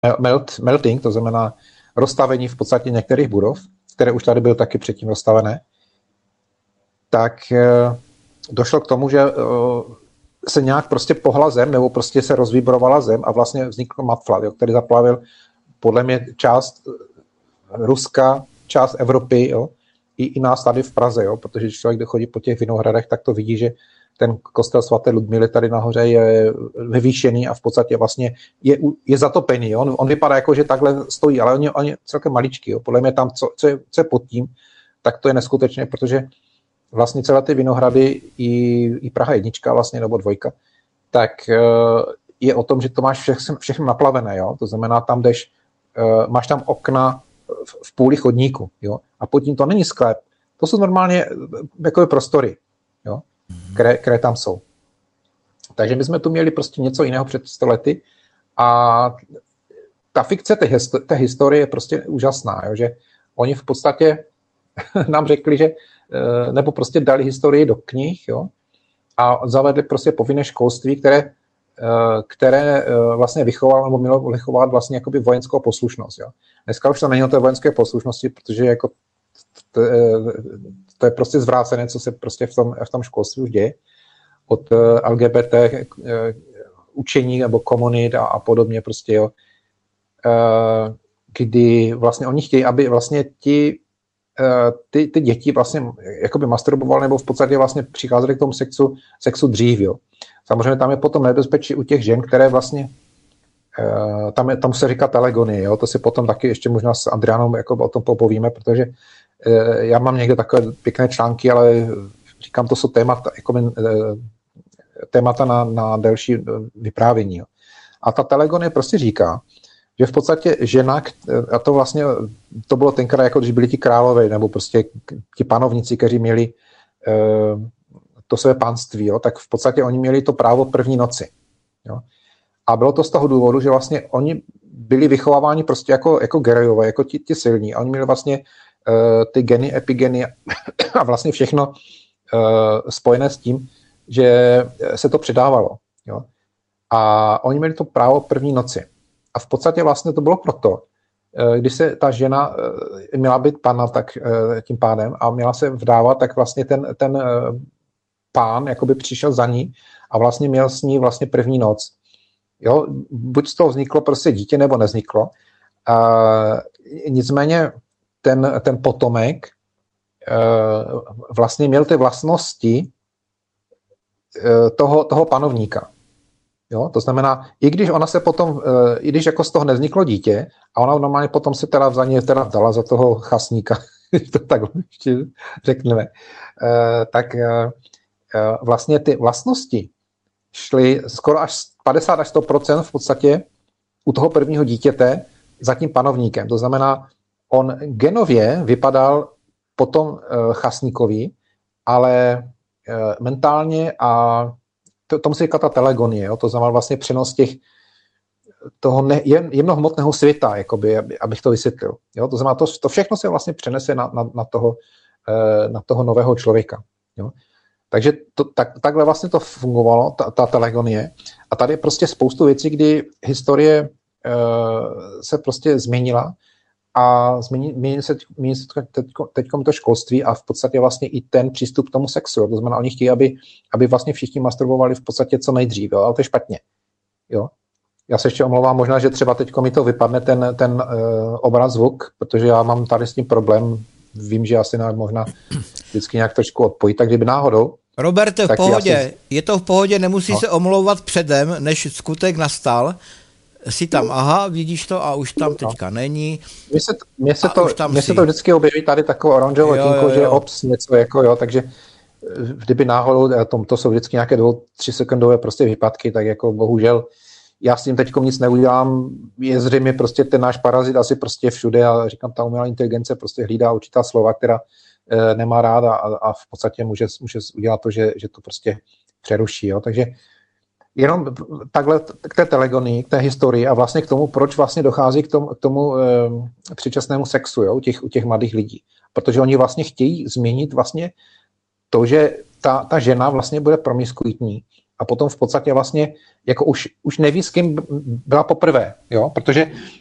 melting, to znamená rozstavení v podstatě některých budov, které už tady byly taky předtím rozstavené, tak došlo k tomu, že se nějak prostě pohla zem, nebo prostě se rozvibrovala zem a vlastně vznikl mudflood, který zaplavil podle mě část Ruska, část Evropy, jo, i nás tady v Praze, jo, protože člověk, kdo chodí po těch Vinohradech, tak to vidí, že ten kostel svaté Ludmily tady nahoře je vyvýšený a v podstatě vlastně je zatopený. Jo. On vypadá jako, že takhle stojí, ale on je celkem maličký. Jo. Podle mě tam, co je pod tím, tak to je neskutečné, protože vlastně celé ty Vinohrady i Praha 1 vlastně, nebo 2, tak je o tom, že to máš všechno naplavené. Jo. To znamená, tam jdeš, máš tam okna v půli chodníku. Jo. A pod tím to není sklep. To jsou normálně takové prostory, jo, které tam jsou. Takže my jsme tu měli prostě něco jiného před 100 lety a ta fikce té historie je prostě úžasná, jo, že oni v podstatě nám řekli, že nebo prostě dali historii do knih, jo, a zavedli prostě povinné školství, které vlastně vychovalo nebo mělo vychovat vlastně jakoby vojenskou poslušnost. Jo. Dneska už to není o té vojenské poslušnosti, protože jako to je prostě zvrácené, co se prostě v tom školství už děje. Od LGBT učení nebo komunit a podobně prostě, jo. Kdy vlastně oni chtějí, aby vlastně ty děti vlastně jakoby masturbovaly nebo v podstatě vlastně přicházely k tomu sexu dřív, jo. Samozřejmě tam je potom nebezpečí u těch žen, které vlastně tam se říká telegonie, jo. To si potom taky ještě možná s Adrianou jako o tom popovíme, protože já mám někde takové pěkné články, ale říkám, to jsou témata na delší vyprávění. Jo. A ta telegonie prostě říká, že v podstatě žena, a to vlastně, to bylo tenkrát, jako když byli ti králové, nebo prostě ti panovníci, kteří měli to své panství, jo, tak v podstatě oni měli to právo první noci. Jo. A bylo to z toho důvodu, že vlastně oni byli vychováváni prostě jako gerojové, jako ti silní. A oni měli vlastně ty geny, epigeny a vlastně všechno spojené s tím, že se to předávalo. Jo. A oni měli to právo první noci. A v podstatě vlastně to bylo proto, když se ta žena měla být panna, tak tím pádem a měla se vdávat, tak vlastně ten pán jakoby přišel za ní a vlastně měl s ní vlastně první noc. Jo, buď z toho vzniklo prostě dítě, nebo nevzniklo. Nicméně ten potomek vlastně měl ty vlastnosti toho panovníka. Jo, to znamená, i když ona se potom, i když jako z toho nevzniklo dítě, a ona normálně potom se teda za ně dala za toho chasníka, to tak ještě řekneme, tak vlastně ty vlastnosti šly skoro až 50 až 100% v podstatě u toho prvního dítěte za tím panovníkem. To znamená, on genově vypadal potom chasníkový, ale mentálně a tomu se říká ta telegonie, jo? To znamená vlastně přenos toho jemnohmotného světa, jakoby, abych to vysvětlil. Jo? To znamená, to všechno se vlastně přenese na toho nového člověka. Jo? Takže takhle vlastně to fungovalo, ta telegonie. A tady je prostě spoustu věcí, kdy historie se prostě změnila a mění se teď to školství a v podstatě vlastně i ten přístup k tomu sexu. To znamená, oni chtějí, aby vlastně všichni masturbovali v podstatě co nejdřív, jo? Ale to je špatně. Jo? Já se ještě omlouvám, možná, že třeba teď mi to vypadne ten obraz zvuk, protože já mám tady s tím problém. Vím, že asi možná vždycky nějak trošku odpojit, tak kdyby náhodou. Roberte, v pohodě. Je to v pohodě, nemusí se omlouvat předem, než skutek nastal. Jsi tam, aha, vidíš to a už tam teďka není. Mně se to vždycky objeví tady takovou oranžovou okýnko, že ops, něco jako, jo, takže kdyby náhodou, to jsou vždycky nějaké 2-3 sekundové prostě výpadky, tak jako bohužel já s tím teďkom nic neudělám, je zřejmě prostě ten náš parazit asi prostě všude a říkám, ta umělá inteligence prostě hlídá určitá slova, která nemá rád a v podstatě může udělat to, že to prostě přeruší, jo, takže jenom takhle k té telegonii, k té historii a vlastně k tomu, proč vlastně dochází k tomu předčasnému sexu, jo, u těch mladých lidí. Protože oni vlastně chtějí změnit vlastně to, že ta žena vlastně bude promiskuitní a potom v podstatě vlastně jako už neví, s kým byla poprvé, jo, protože